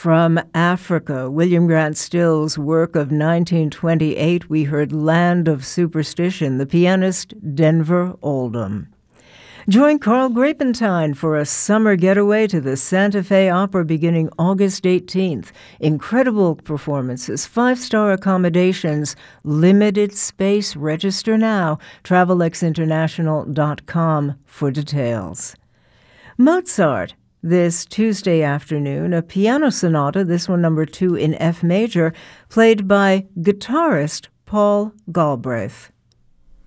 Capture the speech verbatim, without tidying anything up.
From Africa, William Grant Still's work of nineteen twenty-eight, we heard Land of Superstition, the pianist Denver Oldham. Join Carl Grapentine for a summer getaway to the Santa Fe Opera beginning August eighteenth. Incredible performances, five-star accommodations, limited space. Register now. travel x international dot com for details. Mozart. This Tuesday afternoon, a piano sonata, this one number two in F major, played by guitarist Paul Galbraith.